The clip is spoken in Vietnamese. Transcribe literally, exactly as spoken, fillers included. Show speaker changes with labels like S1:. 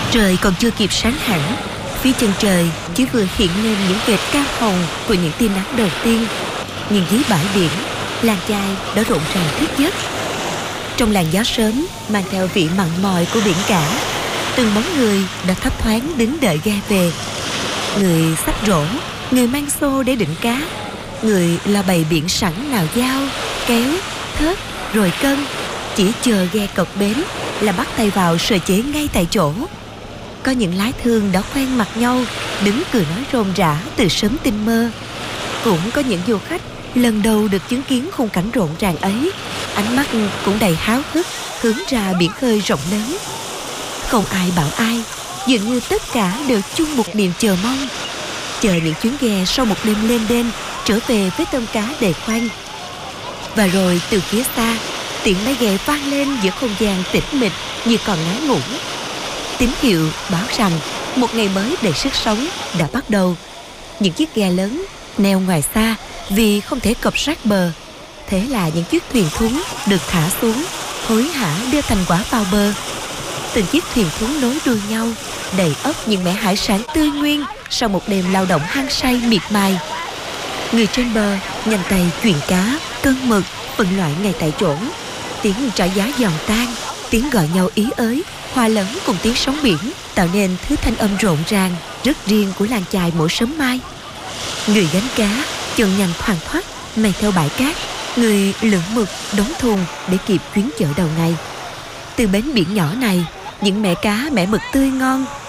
S1: Trời còn chưa kịp sáng hẳn, phía chân trời chỉ vừa hiện lên những vệt cam hồng của những tia nắng đầu tiên. Nhưng dưới bãi biển, làng chài đã rộn ràng thức giấc. Trong làn gió sớm mang theo vị mặn mòi của biển cả, từng bóng người đã thấp thoáng đứng đợi ghe về. Người xách rổ, người mang xô để đựng cá, người lo bày biển sẵn nào dao, kéo, thớt, rồi cân, chỉ chờ ghe cập bến là bắt tay vào sờ chế ngay tại chỗ. Có những lái thương đã quen mặt nhau, đứng cười nói rôm rã từ sớm tinh mơ. Cũng có những du khách lần đầu được chứng kiến khung cảnh rộn ràng ấy, ánh mắt cũng đầy háo hức hướng ra biển khơi rộng lớn. Không ai bảo ai, dường như tất cả đều chung một niềm chờ mong, chờ những chuyến ghe sau một đêm lênh đênh trở về với tôm cá đầy khoang. Và rồi từ phía xa, tiếng máy ghe vang lên giữa không gian tĩnh mịch như còn ngái ngủ. Tín hiệu báo rằng một ngày mới đầy sức sống đã bắt đầu. Những chiếc ghe lớn neo ngoài xa vì không thể cập sát bờ. Thế là những chiếc thuyền thúng được thả xuống, hối hả đưa thành quả vào bờ. Từng chiếc thuyền thúng nối đuôi nhau, đầy ắp những mẻ hải sản tươi nguyên sau một đêm lao động hăng say miệt mài. Người trên bờ nhanh tay chuyền cá, cân mực, phân loại ngay tại chỗ. Tiếng trả giá giòn tan, tiếng gọi nhau ý ới hòa lẫn cùng tiếng sóng biển tạo nên thứ thanh âm rộn ràng rất riêng của làng chài mỗi sớm mai. Người gánh cá chân nhanh thoăn thoắt men theo bãi cát, người lượm mực đóng thùng để kịp chuyến chợ đầu ngày. Từ bến biển nhỏ này, những mẻ cá mẻ mực tươi ngon